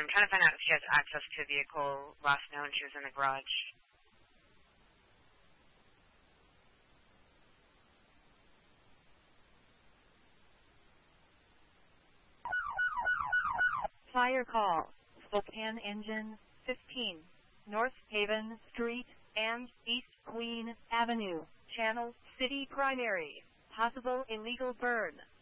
I'm trying to find out if she has access to a vehicle. Last known, she was in the garage. Fire call. Spokane Engine 15, North Haven Street and East Queen Avenue, Channel City Primary. Possible illegal burn.